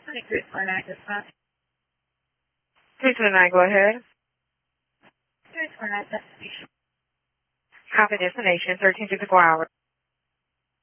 329 dispatch. 329, go ahead. 329 destination. Copy destination, 1354 hours.